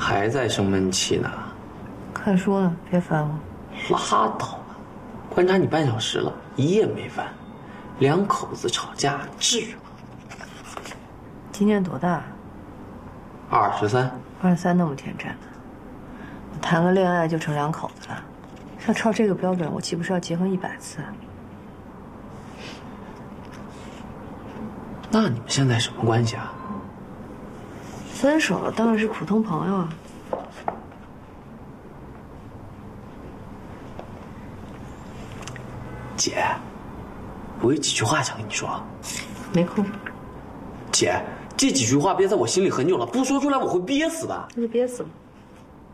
还在生闷气呢？ 看书呢，别烦我。 拉倒吧，观察你半小时了，一夜没翻，两口子吵架至于吗？ 今年多大 23。 23那么天真呢？我谈个恋爱就成两口子了，要照这个标准，我岂不是要结婚100次？ 那你们现在什么关系啊？ 分手了，当然是普通朋友啊。 姐，我有几句话想跟你说。 没空。 姐，这几句话憋在我心里很久了，不说出来我会憋死的。 那就憋死吧。